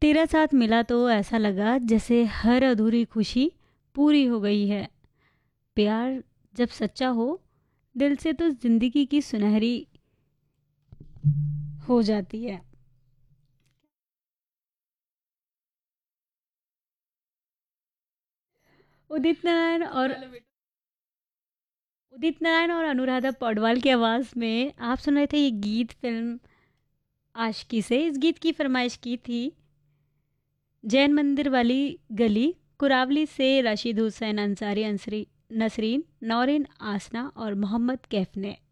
तेरा साथ मिला तो ऐसा लगा जैसे हर अधूरी खुशी पूरी हो गई है। प्यार जब सच्चा हो दिल से तो जिंदगी की सुनहरी हो जाती है। उदित नारायण और उदित नारायण और अनुराधा पौडवाल की आवाज़ में आप सुन रहे थे ये गीत फिल्म आशिकी से। इस गीत की फरमाइश की थी जैन मंदिर वाली गली कुरावली से रशीद हुसैन अंसारी नसरीन नौरीन आसना और मोहम्मद कैफ ने।